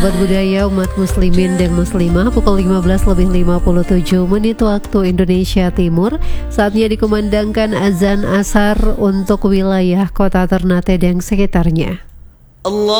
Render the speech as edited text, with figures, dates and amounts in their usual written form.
Buat budaya umat muslimin dan muslimah, pukul 15:57 waktu Indonesia Timur, saatnya dikumandangkan azan asar untuk wilayah kota Ternate dan sekitarnya.